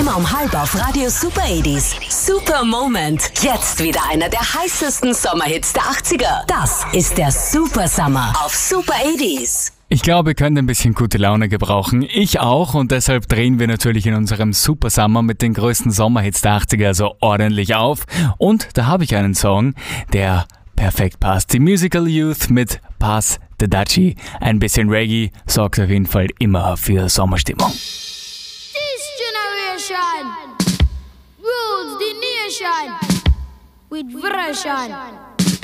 Immer um 5 auf Radio Super 80s. Super Moment. Jetzt wieder einer der heißesten Sommerhits der 80er. Das ist der Super Summer auf Super 80s. Ich glaube, ihr könnt ein bisschen gute Laune gebrauchen. Ich auch, und deshalb drehen wir natürlich in unserem Super Summer mit den größten Sommerhits der 80er so ordentlich auf. Und da habe ich einen Song, der perfekt passt. Die Musical Youth mit Pass the Dutchie. Ein bisschen Reggae sorgt auf jeden Fall immer für Sommerstimmung. This generation rules the nation with version.